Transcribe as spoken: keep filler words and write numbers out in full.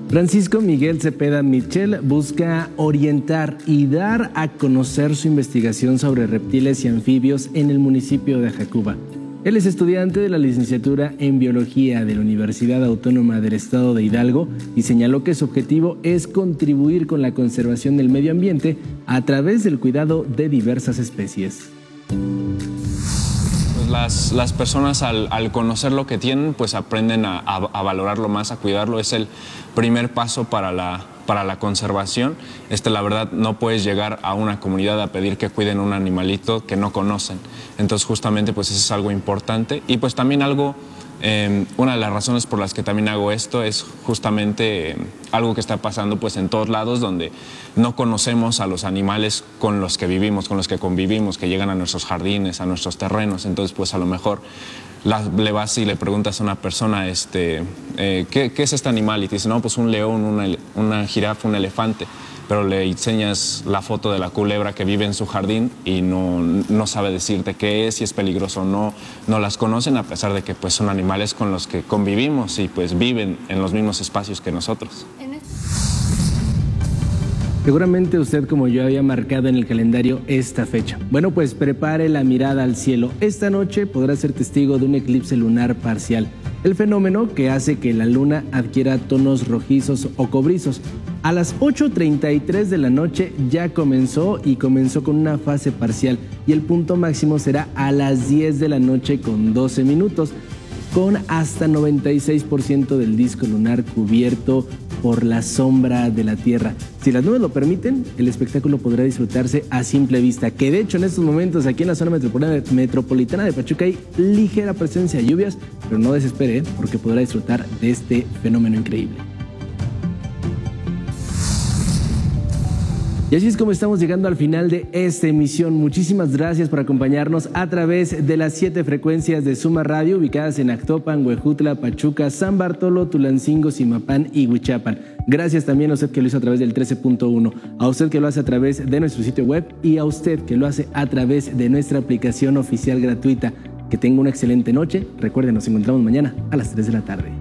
Francisco Miguel Cepeda Mitchell busca orientar y dar a conocer su investigación sobre reptiles y anfibios en el municipio de Jacuba. Él es estudiante de la licenciatura en Biología de la Universidad Autónoma del Estado de Hidalgo y señaló que su objetivo es contribuir con la conservación del medio ambiente a través del cuidado de diversas especies. Las, las personas al, al conocer lo que tienen, pues aprenden a, a, a valorarlo más, a cuidarlo. Es el primer paso para la, para la conservación. Este, la verdad, no puedes llegar a una comunidad a pedir que cuiden un animalito que no conocen. Entonces, justamente, pues eso es algo importante. Y pues también algo, eh, una de las razones por las que también hago esto es justamente eh, algo que está pasando pues en todos lados, donde no conocemos a los animales con los que vivimos, con los que convivimos, que llegan a nuestros jardines, a nuestros terrenos. Entonces, pues a lo mejor la, le vas y le preguntas a una persona, este, eh, ¿qué, ¿qué es este animal? Y te dice, no, pues un león, una, una jirafa, un elefante. Pero le enseñas la foto de la culebra que vive en su jardín y no, no sabe decirte qué es, si es peligroso o no. No las conocen, a pesar de que pues, son animales con los que convivimos y pues viven en los mismos espacios que nosotros. Seguramente usted, como yo, había marcado en el calendario esta fecha. Bueno, pues prepare la mirada al cielo. Esta noche podrá ser testigo de un eclipse lunar parcial, el fenómeno que hace que la luna adquiera tonos rojizos o cobrizos. A las ocho treinta y tres de la noche ya comenzó y comenzó con una fase parcial y el punto máximo será a las diez de la noche con doce minutos, con hasta noventa y seis por ciento del disco lunar cubierto por la sombra de la Tierra. Si las nubes lo permiten, el espectáculo podrá disfrutarse a simple vista, que de hecho en estos momentos aquí en la zona metropolitana de Pachuca hay ligera presencia de lluvias, pero no desespere, porque podrá disfrutar de este fenómeno increíble. Y así es como estamos llegando al final de esta emisión. Muchísimas gracias por acompañarnos a través de las siete frecuencias de Suma Radio, ubicadas en Actopan, Huejutla, Pachuca, San Bartolo, Tulancingo, Zimapán y Huichapan. Gracias también a usted que lo hizo a través del trece punto uno, a usted que lo hace a través de nuestro sitio web y a usted que lo hace a través de nuestra aplicación oficial gratuita. Que tenga una excelente noche. Recuerden, nos encontramos mañana a las tres de la tarde.